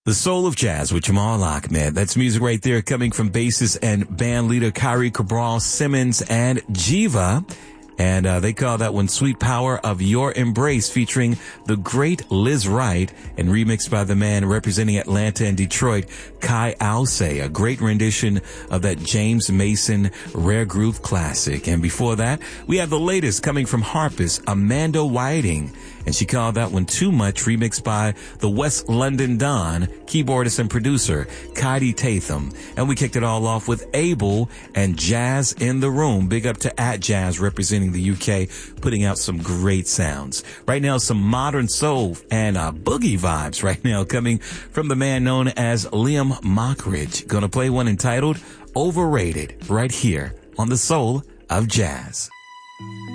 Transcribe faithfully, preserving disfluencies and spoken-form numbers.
The Soul of Jazz with Jamal Ahmed. That's music right there coming from bassist and band leader Kyrie Cabral Simmons and Jiva. And uh, they call that one Sweet Power of Your Embrace, featuring the great Liz Wright and remixed by the man representing Atlanta and Detroit, Kai Alcé, a great rendition of that James Mason Rare Groove classic. And before that, we have the latest coming from harpist Amanda Whiting, and she called that one Too Much, remixed by the West London Don, keyboardist and producer Kaidi Tatham. And we kicked it all off with Abel and Jazz in the Room. Big up to At Jazz representing the U K, putting out some great sounds. Right now, some modern soul and uh, boogie vibes right now coming from the man known as Liam Mockridge. Gonna play one entitled Overrated right here on The Soul of Jazz.